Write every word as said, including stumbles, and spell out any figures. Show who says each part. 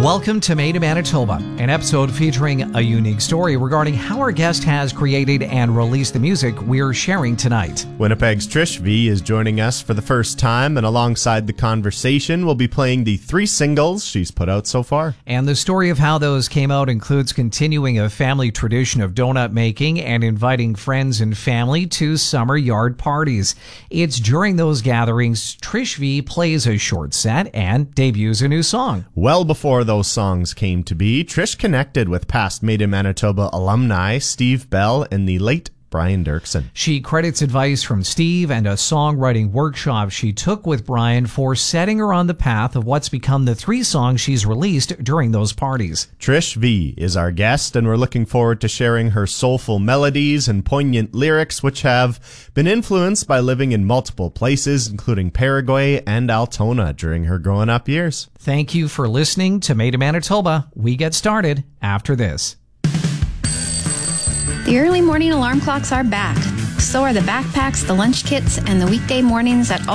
Speaker 1: Welcome to Made in Manitoba, an episode featuring a unique story regarding how our guest has created and released the music we're sharing tonight.
Speaker 2: Winnipeg's Trish V is joining us for the first time, and alongside the conversation, we'll be playing the three singles she's put out so far.
Speaker 1: And the story of how those came out includes continuing a family tradition of donut making and inviting friends and family to summer yard parties. It's during those gatherings Trish V plays a short set and debuts a new song.
Speaker 2: Well before those songs came to be, Trish connected with past Made in Manitoba alumni Steve Bell and the late Brian Dirksen.
Speaker 1: She credits advice from Steve and a songwriting workshop she took with Brian for setting her on the path of what's become the three songs she's released during those parties.
Speaker 2: Trish V is our guest, and we're looking forward to sharing her soulful melodies and poignant lyrics, which have been influenced by living in multiple places, including Paraguay and Altona during her growing up years.
Speaker 1: Thank you for listening to Made in Manitoba. We get started after this.
Speaker 3: The early morning alarm clocks are back. So are the backpacks, the lunch kits, and the weekday mornings at